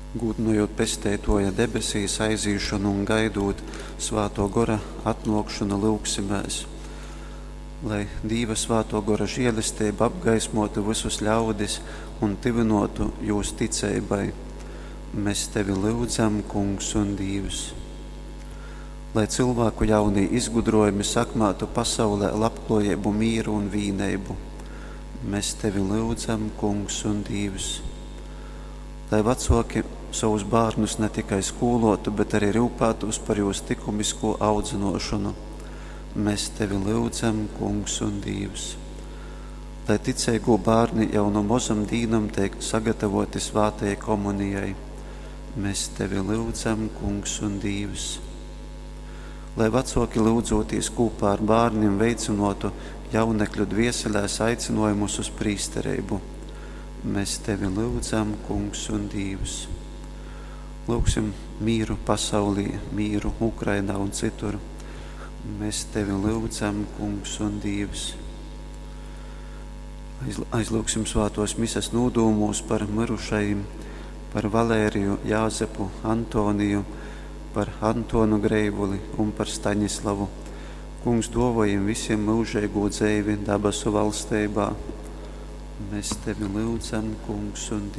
Gūdnojot pestētoja debesīs aizīšanu un gaidot svāto gora atnokšanu lūgsimēs, lai Dīva svāto gora žēlistība apgaismotu visus ļaudis un tivinotu jūs ticeibai. Mēs tevi lūdzam, Kungs un Dievs. Lai cilvēku jaunie izgudrojumi sakmātu pasaulē labklājību, mīru un vīneibu. Mēs tevi lūdzam, Kungs un Dievs. Lai vecāki savus bērnus ne tikai skolotu, bet arī rūpētos par jūsu likumisko audzinošanu. Mēs tevi lūdzam, Kungs un Dievs. Lai ticēgo bērni jau no mazam dīnam tiek sagatavoti svātajai komunijai. Mēs tevi lūdzam, Kungs un Dievs. Lai vecāki lūdzoties kopā ar bērniem veicinotu jaunekļu dvieselēs aicinojumus uz prīsterību. Mēs tevi lūdzam, Kungs un Dievs. Lūgsim mīru pasaulī, mīru Ukrainā un citur. Mēs tevi lūdzam, Kungs un Dievs. Aizlūgsim svātos misas nodūmos par mirušajiem, par Valēriju, Jāzepu, Antoniju, par Antonu Greivuli un par Staņislavu. Kungs dovojam visiem mūžēgo dzeivi dabasu valstībā. Mēs tevi lūdzam, Kungs un Dievs.